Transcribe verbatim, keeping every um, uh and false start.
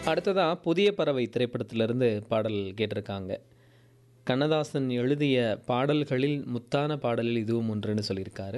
அடுத்ததா புதிய பறவை திரைப்படத்திலிருந்து பாடல் கேட்டிருக்காங்க. கண்ணதாசன் எழுதிய பாடல்களில் முத்தான பாடலில் இதுவும் ஒன்றுன்னு சொல்லியிருக்காரு.